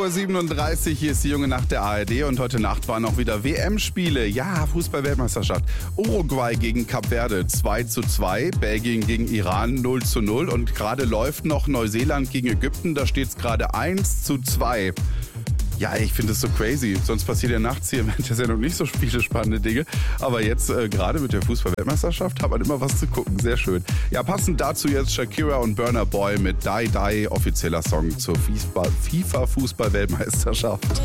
6:37 Uhr, hier ist die junge Nacht der ARD und heute Nacht waren auch wieder WM-Spiele. Ja, Fußball-Weltmeisterschaft. Uruguay gegen Kap Verde 2:2, Belgien gegen Iran 0:0 und gerade läuft noch Neuseeland gegen Ägypten, da steht es gerade 1:2. Ja, ich finde es so crazy. Sonst passiert ja nachts hier während der Sendung nicht so viele spannende Dinge. Aber jetzt gerade mit der Fußball-Weltmeisterschaft hat man immer was zu gucken. Sehr schön. Ja, passend dazu jetzt Shakira und Burna Boy mit Die Die, offizieller Song zur FIFA-Fußball-Weltmeisterschaft.